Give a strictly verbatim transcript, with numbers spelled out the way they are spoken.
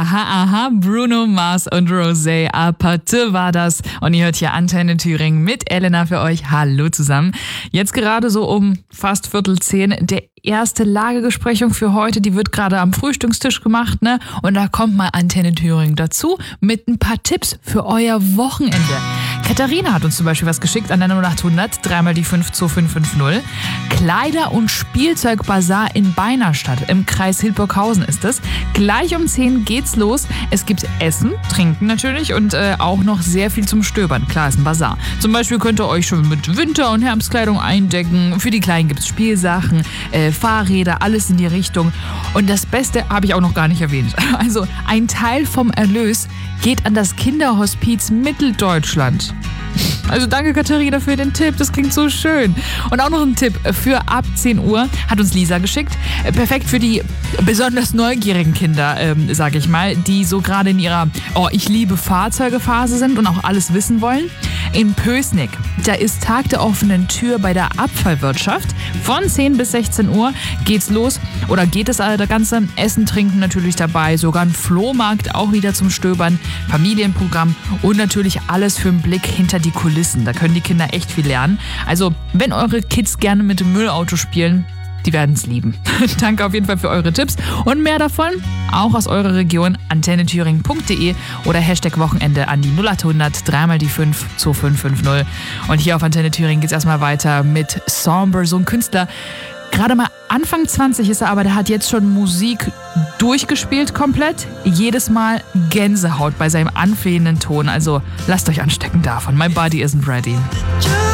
Aha, aha, Bruno Mars und Rosé Aparte war das. Und ihr hört hier Antenne Thüringen mit Elena für euch. Hallo zusammen. Jetzt gerade so um fast Viertel zehn der erste Lagebesprechung für heute. Die wird gerade am Frühstückstisch gemacht, ne? Und da kommt mal Antenne Thüringen dazu mit ein paar Tipps für euer Wochenende. Katharina hat uns zum Beispiel was geschickt an der null acht hundert, dreimal die fünf zwei fünf fünf null. Kleider- und Spielzeugbazar in Beinerstadt. Im Kreis Hildburghausen ist es. Gleich um zehn geht's los. Es gibt Essen, Trinken natürlich und äh, auch noch sehr viel zum Stöbern. Klar, ist ein Bazar. Zum Beispiel könnt ihr euch schon mit Winter- und Herbstkleidung eindecken. Für die Kleinen gibt's Spielsachen, äh, Fahrräder, alles in die Richtung. Und das Beste habe ich auch noch gar nicht erwähnt. Also ein Teil vom Erlös geht an das Kinderhospiz Mitteldeutschland. Also danke Katharina für den Tipp, das klingt so schön. Und auch noch ein Tipp für ab zehn Uhr hat uns Lisa geschickt. Perfekt für die besonders neugierigen Kinder, ähm, sage ich mal, die so gerade in ihrer Oh, ich liebe Fahrzeuge-Phase sind und auch alles wissen wollen. In Pößnig, da ist Tag der offenen Tür bei der Abfallwirtschaft. Von zehn bis sechzehn Uhr geht's los oder geht es das ganze Essen, Trinken natürlich dabei, sogar ein Flohmarkt auch wieder zum Stöbern, Familienprogramm und natürlich alles für einen Blick hinter die Kulissen. Da können die Kinder echt viel lernen. Also, wenn eure Kids gerne mit dem Müllauto spielen, die werden es lieben. Danke auf jeden Fall für eure Tipps und mehr davon auch aus eurer Region antenne thüringen punkt de oder Hashtag Wochenende an die null acht hundert, dreimal die fünf zwei fünf fünf null. Und hier auf Antenne Thüringen geht es erstmal weiter mit Somber, so ein Künstler. Gerade mal Anfang zwanzig ist er, aber der hat jetzt schon Musik durchgespielt komplett. Jedes Mal Gänsehaut bei seinem anflehenden Ton. Also lasst euch anstecken davon. My body isn't ready.